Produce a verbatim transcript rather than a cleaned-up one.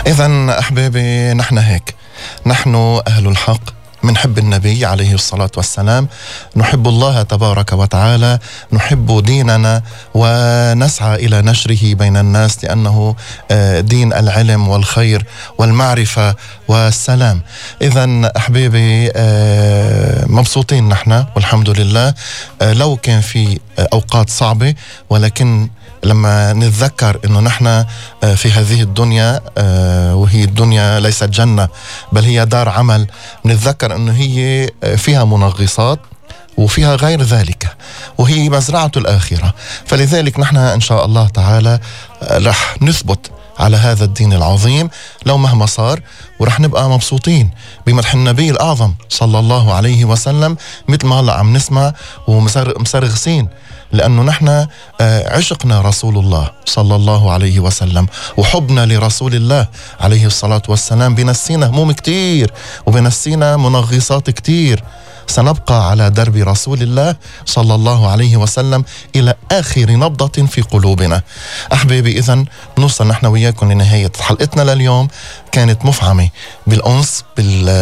إذن أحبابي، نحن هيك، نحن أهل الحق، منحب النبي عليه الصلاة والسلام، نحب الله تبارك وتعالى، نحب ديننا ونسعى إلى نشره بين الناس، لأنه دين العلم والخير والمعرفة والسلام. إذن أحبابي مبسوطين نحن والحمد لله، لو كان في أوقات صعبة، ولكن لما نتذكر أنه نحن في هذه الدنيا، وهي الدنيا ليست جنة بل هي دار عمل، نتذكر أنه هي فيها منغصات وفيها غير ذلك، وهي مزرعة الآخرة. فلذلك نحن إن شاء الله تعالى رح نثبت على هذا الدين العظيم لو مهما صار، ورح نبقى مبسوطين بمدح النبي الأعظم صلى الله عليه وسلم، مثل ما هلا عم نسمع ومسرغسين، لأنه نحن عشقنا رسول الله صلى الله عليه وسلم، وحبنا لرسول الله عليه الصلاة والسلام بنسينا هموم كتير وبنسينا منغصات كتير. سنبقى على درب رسول الله صلى الله عليه وسلم إلى آخر نبضة في قلوبنا. أحبابي، إذن نوصل نحن وياكم لنهاية حلقتنا لليوم، كانت مفعمة بالأنس بال